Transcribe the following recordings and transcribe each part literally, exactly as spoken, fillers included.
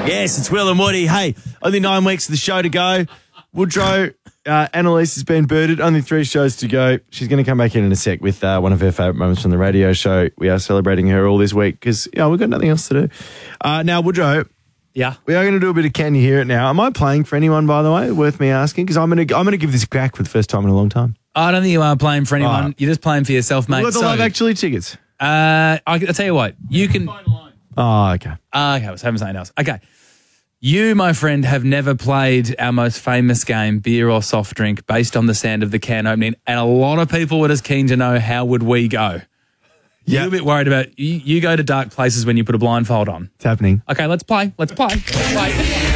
Yes, it's Will and Woody. Hey, only nine weeks of the show to go. Woodrow, uh, Annalise has been booted. Only three shows to go. She's going to come back in in a sec with uh, one of her favourite moments from the radio show. We are celebrating her all this week because, you know, we've got nothing else to do. Uh, now, Woodrow. Yeah. We are going to do a bit of Can You Hear It now. Am I playing for anyone, by the way? Worth me asking? Because I'm going to I'm going to give this a crack for the first time in a long time. I don't think you are playing for anyone. Oh. You're just playing for yourself, mate. What are the so, live actually tickets? Uh, I, I'll tell you what. You can... Oh, okay. Uh, okay, I was having something else. Okay. You, my friend, have never played our most famous game, beer or soft drink, based on the sound of the can opening, and a lot of people were just keen to know how would we go. Yeah. You're a bit worried about, you, you go to dark places when you put a blindfold on. It's happening. Okay, let's play. Let's play. Let's play.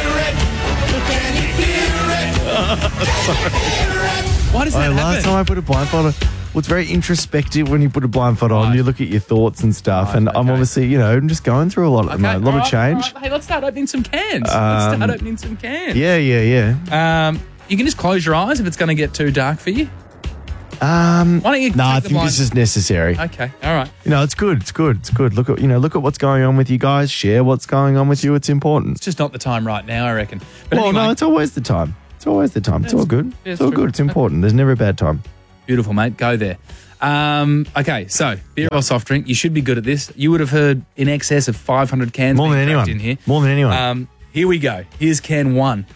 Why does that Oh, happen? last time I put a blindfold on, well, it's very introspective when you put a blindfold on. Right. You look at your thoughts and stuff, Right, and I'm okay. obviously, you know, I'm just going through a lot at the moment. A lot all of right, change. all right. Hey, let's start opening some cans. let's Um, start opening some cans. Yeah, yeah, yeah. Um, you can just close your eyes if it's going to get too dark for you. Um, Why don't you no, take I the think blind- this is necessary. Okay, all right. You know, it's good. It's good. It's good. Look at you know, look at what's going on with you guys. Share what's going on with you. It's important. It's just not the time right now, I reckon. But Well, anyway, no, it's always the time. It's always the time. It's all good. yeah, It's it's all true. good. It's important. There's never a bad time. beautiful, mate. Go there. Um, okay, so beer or soft drink. You should be good at this. You would have heard in excess of five hundred cans More than being cracked anyone. in here. More than anyone. Um, here we go. Here's can one.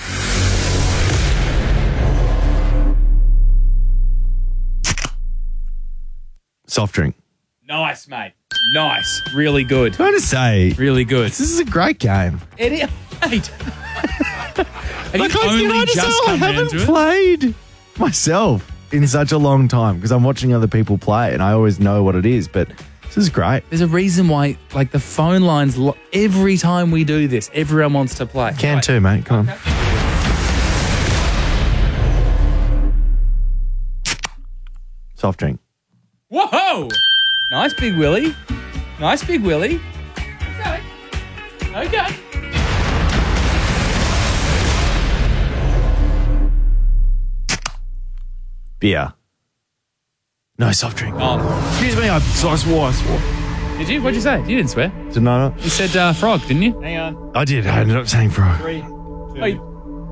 Soft drink. Nice, mate. Nice. Really good. Trying to say, Really good. this is a great game. It is, mate. Have Like, you I, only can I just, just say, I come round haven't to it? played myself in such a long time because I'm watching other people play and I always know what it is. But this is great. There's a reason why, like, the phone lines, lo- every time we do this, everyone wants to play. Can Right. too, mate. Come on. Soft drink. Whoa! Nice, Big Willie. Nice, Big Willie. Okay. Okay. Beer. No soft drink. Oh. Excuse me. I, so I swore. I swore. Did you? What'd you say? You didn't swear. Did I not? You said uh, frog, didn't you? Hang on. I did. I ended up saying frog. Three, two.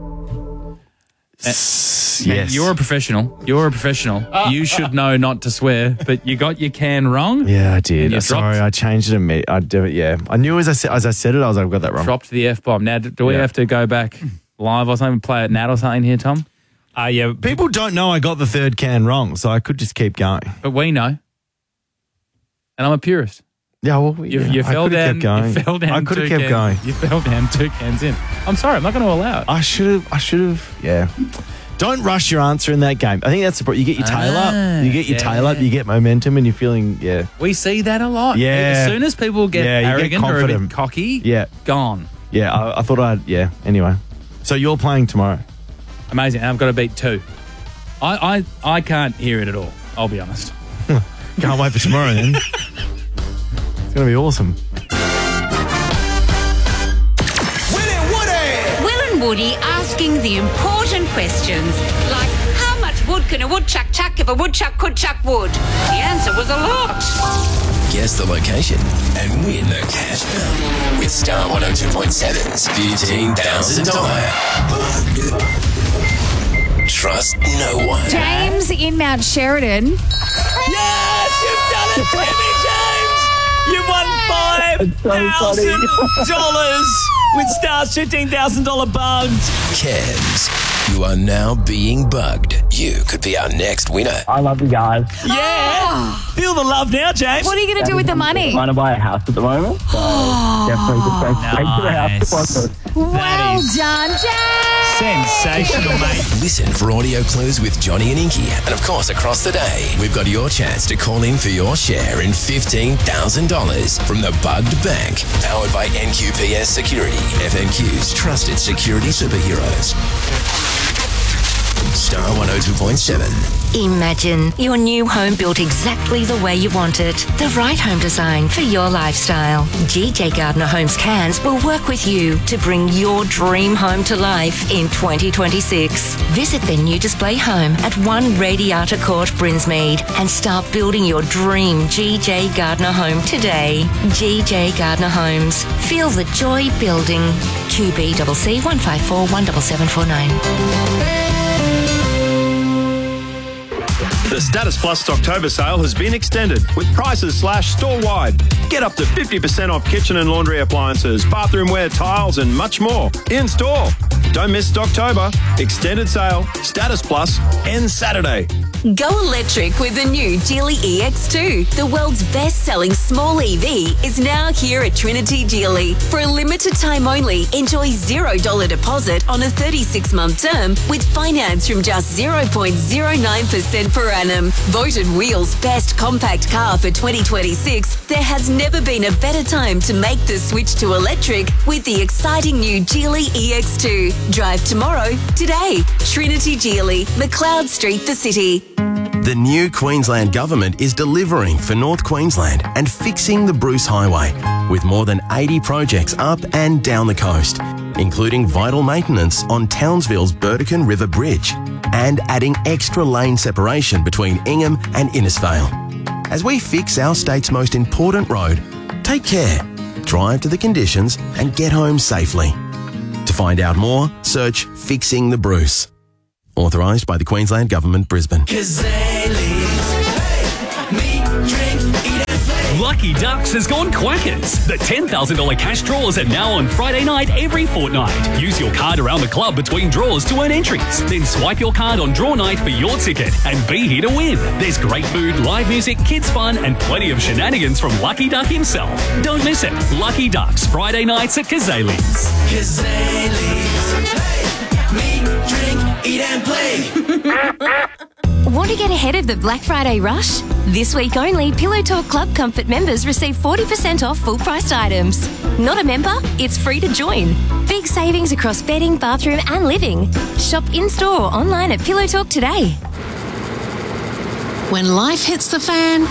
S- Man, yes. You're a professional. You're a professional. you should know not to swear, but you got your can wrong. Yeah, I did. And you Uh, Sorry, dropped- I changed it. imme- I do it. Yeah, I knew as I said as I said it, I was like, I've got that wrong. Dropped the F bomb. Now, do, do we Yeah. have to go back live or something, play at Nat or something here, Tom? Uh, yeah, People don't know I got the third can wrong, so I could just keep going. But we know. And I'm a purist. Yeah, well, You, yeah, you I fell could have down. kept going. You fell down. I could have two kept cans. going. You fell down two cans in. I'm sorry. I'm not going to allow it. I should have. I should have. Yeah. Don't rush your answer in that game. I think that's the problem. You get your tail Ah, up. You get your tail up. yeah. You get momentum, and you're feeling. Yeah. We see that a lot. Yeah. As soon as people get Yeah, you get arrogant or a bit confident. cocky, Yeah. gone. Yeah. I, I thought I'd. Yeah. Anyway. So you're playing tomorrow. Amazing. And I've got to beat two. I, I, I can't hear it at all. I'll be honest. Can't wait for tomorrow then. It's gonna be awesome. Will and Woody asking the important questions, like how much wood can a woodchuck chuck if a woodchuck could chuck wood? The answer was a lot. Guess the location and win the cash bounty with Star one oh two point seven's fifteen thousand dollars. Trust no one. James in Mount Sheridan. Yes, you've done it, Timmy James. You won five thousand dollars with Star's fifteen thousand dollar bugged. Cams, you are now being bugged. You could be our next winner. I love you guys. Yeah. Feel the love now, James. What are you going to do with the money? Trying to buy a house at the moment, so definitely just go straight to the house deposit. Well is done, James. Sensational, mate. Listen for audio clues with Johnny and Inky. And of course, across the day, we've got your chance to call in for your share in fifteen thousand dollars from the Bugged Bank. Powered by N Q P S Security, F N Q's trusted security superheroes. Star one oh two point seven. Imagine your new home built exactly the way you want it. The right home design for your lifestyle. G J Gardner Homes Cairns will work with you to bring your dream home to life in twenty twenty-six. Visit their new display home at one Radiata Court, Brinsmead, and start building your dream G J Gardner home today. G J Gardner Homes. Feel the joy building. Q B C C one five four one seven seven four nine. The Status Plus October sale has been extended with prices slashed store-wide. Get up to fifty percent off kitchen and laundry appliances, bathroom wear, tiles and much more in store. Don't miss October. Extended sale. Status Plus ends Saturday. Go electric with the new Geely E X two. The world's best-selling small E V is now here at Trinity Geely. For a limited time only, enjoy zero dollars deposit on a thirty-six month term with finance from just zero point zero nine percent per annum. Voted Wheels Best Compact Car for twenty twenty-six, there has never been a better time to make the switch to electric with the exciting new Geely E X two. Drive tomorrow, today. Trinity Geely, McLeod Street, the city. The new Queensland Government is delivering for North Queensland and fixing the Bruce Highway with more than eighty projects up and down the coast, including vital maintenance on Townsville's Burdekin River Bridge and adding extra lane separation between Ingham and Innisfail. As we fix our state's most important road, take care, drive to the conditions and get home safely. To find out more, search Fixing the Bruce. Authorised by the Queensland Government, Brisbane. Lucky Ducks has gone quackers. The ten thousand dollars cash draws are now on Friday night every fortnight. Use your card around the club between draws to earn entries. Then swipe your card on draw night for your ticket and be here to win. There's great food, live music, kids fun and plenty of shenanigans from Lucky Duck himself. Don't miss it. Lucky Ducks, Friday nights at Kazali's. Kazali's. Hey, meet, drink, eat and play. Want to get ahead of the Black Friday rush? This week only, Pillow Talk Club Comfort members receive forty percent off full-priced items. Not a member? It's free to join. Big savings across bedding, bathroom and living. Shop in-store or online at Pillow Talk today. When life hits the fan,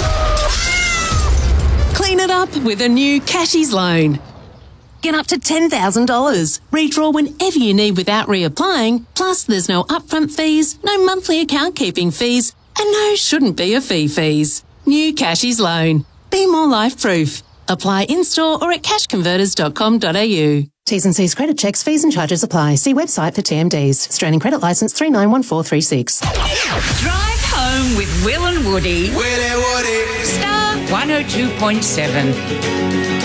clean it up with a new Cashies loan. Get up to ten thousand dollars. Redraw whenever you need without reapplying. Plus, there's no upfront fees, no monthly account keeping fees, and no shouldn't be a fee fees. New Cashies loan. Be more life-proof. Apply in-store or at cash converters dot com dot a u. T's and C's credit checks, fees and charges apply. See website for T M Ds. Australian Credit Licence three nine one four three six. Drive home with Will and Woody. Will and Woody. Star one oh two point seven.